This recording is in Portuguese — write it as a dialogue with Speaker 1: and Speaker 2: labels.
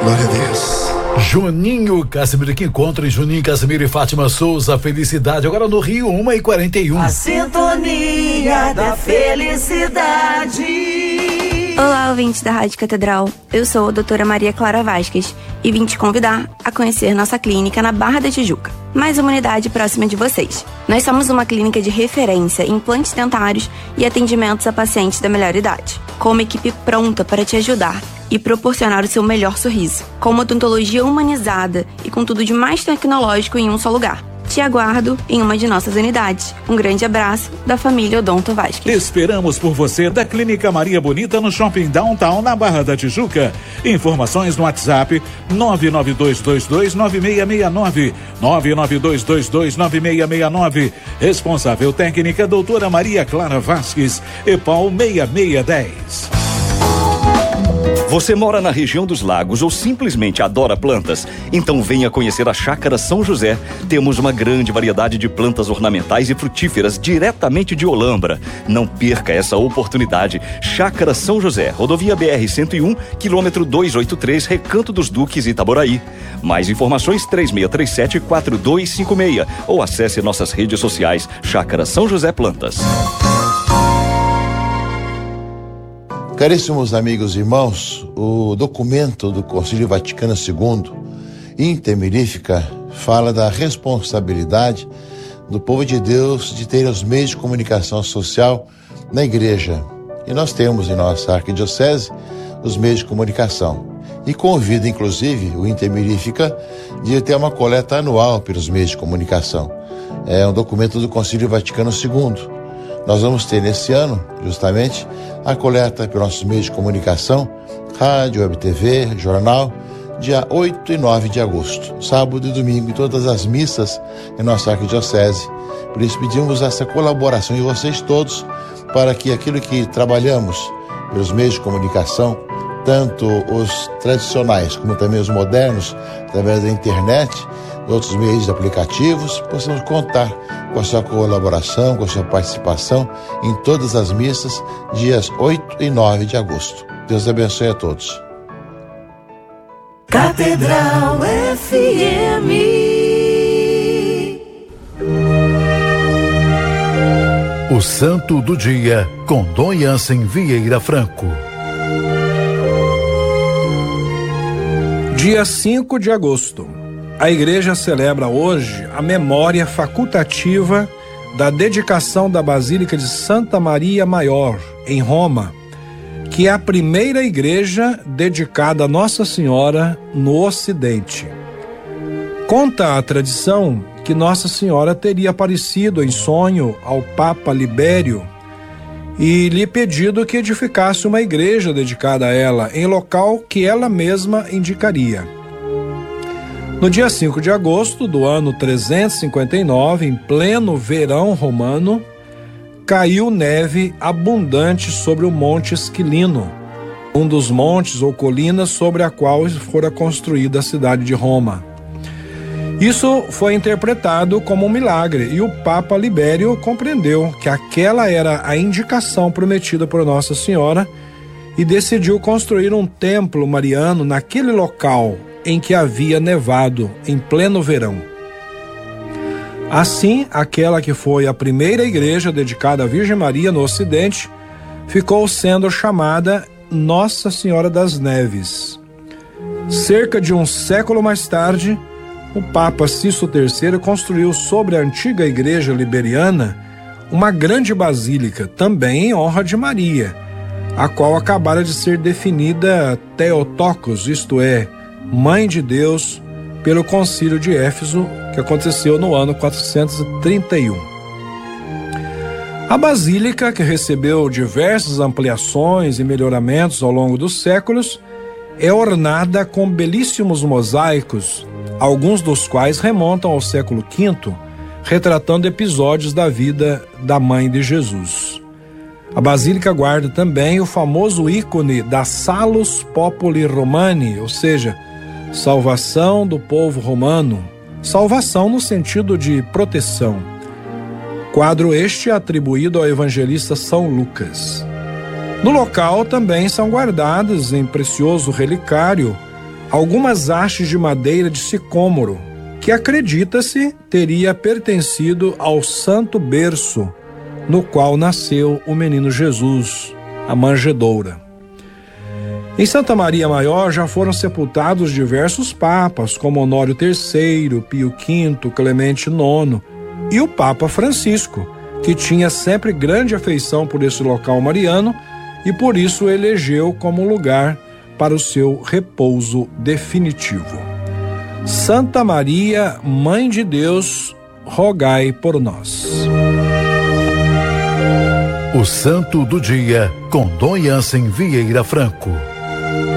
Speaker 1: Glória a Deus.
Speaker 2: Juninho Casimiro, que encontra em Juninho Casimiro e Fátima Souza, felicidade. Agora no Rio, 1h41.
Speaker 3: A sintonia da felicidade.
Speaker 4: Olá, ouvintes da Rádio Catedral. Eu sou a doutora Maria Clara Vasquez e vim te convidar a conhecer nossa clínica na Barra da Tijuca. Mais uma unidade próxima de vocês. Nós somos uma clínica de referência em implantes dentários e atendimentos a pacientes da melhor idade, com uma equipe pronta para te ajudar e proporcionar o seu melhor sorriso, com uma odontologia humanizada e com tudo de mais tecnológico em um só lugar. Te aguardo em uma de nossas unidades. Um grande abraço da família Odonto Vasquez.
Speaker 5: Esperamos por você da Clínica Maria Bonita no Shopping Downtown, na Barra da Tijuca. Informações no WhatsApp 992229669, 992229669. Responsável técnica doutora Maria Clara Vasquez, EPAL 6610.
Speaker 6: Você mora na região dos lagos ou simplesmente adora plantas? Então venha conhecer a Chácara São José. Temos uma grande variedade de plantas ornamentais e frutíferas diretamente de Olambra. Não perca essa oportunidade. Chácara São José, rodovia BR-101, quilômetro 283, Recanto dos Duques, Itaboraí. Mais informações 3637-4256 ou acesse nossas redes sociais Chácara São José Plantas.
Speaker 1: Caríssimos amigos e irmãos, o documento do Concílio Vaticano II, Inter Mirifica, fala da responsabilidade do povo de Deus de ter os meios de comunicação social na igreja. E nós temos em nossa arquidiocese os meios de comunicação. E convida, inclusive, o Inter Mirifica de ter uma coleta anual pelos meios de comunicação. É um documento do Concílio Vaticano II. Nós vamos ter nesse ano, justamente, a coleta pelos nossos meios de comunicação, rádio, web TV, jornal, dia 8 e 9 de agosto, sábado e domingo, em todas as missas em nossa arquidiocese. Por isso pedimos essa colaboração de vocês todos para que aquilo que trabalhamos pelos meios de comunicação, tanto os tradicionais como também os modernos, através da internet, de outros meios de aplicativos, possamos contar com a sua colaboração, com a sua participação em todas as missas, dias 8 e 9 de agosto. Deus abençoe a todos.
Speaker 3: Catedral FM.
Speaker 2: O Santo do Dia, com Dom Jansen Vieira Franco.
Speaker 7: Dia 5 de agosto. A Igreja celebra hoje a memória facultativa da dedicação da Basílica de Santa Maria Maior, em Roma, que é a primeira igreja dedicada a Nossa Senhora no Ocidente. Conta a tradição que Nossa Senhora teria aparecido em sonho ao Papa Libério e lhe pedido que edificasse uma igreja dedicada a ela, em local que ela mesma indicaria. No dia 5 de agosto do ano 359, em pleno verão romano, caiu neve abundante sobre o Monte Esquilino, um dos montes ou colinas sobre a qual fora construída a cidade de Roma. Isso foi interpretado como um milagre e o Papa Libério compreendeu que aquela era a indicação prometida por Nossa Senhora e decidiu construir um templo mariano naquele local em que havia nevado em pleno verão. Assim, aquela que foi a primeira igreja dedicada à Virgem Maria no Ocidente ficou sendo chamada Nossa Senhora das Neves. Cerca de um século mais tarde, o Papa Sisto III construiu sobre a antiga igreja liberiana uma grande basílica, também em honra de Maria, a qual acabara de ser definida Theotokos, isto é, Mãe de Deus, pelo Concílio de Éfeso, que aconteceu no ano 431. A basílica, que recebeu diversas ampliações e melhoramentos ao longo dos séculos, é ornada com belíssimos mosaicos, alguns dos quais remontam ao século V, retratando episódios da vida da Mãe de Jesus. A basílica guarda também o famoso ícone da Salus Populi Romani, ou seja, salvação do povo romano, salvação no sentido de proteção. Quadro este atribuído ao evangelista São Lucas. No local também são guardadas em precioso relicário algumas hastes de madeira de sicômoro, que acredita-se teria pertencido ao santo berço no qual nasceu o menino Jesus, a manjedoura. Em Santa Maria Maior já foram sepultados diversos papas, como Honório III, Pio V, Clemente IX e o Papa Francisco, que tinha sempre grande afeição por esse local mariano e por isso elegeu como lugar para o seu repouso definitivo. Santa Maria, Mãe de Deus, rogai por nós.
Speaker 2: O Santo do Dia, com Dom Jansen Vieira Franco.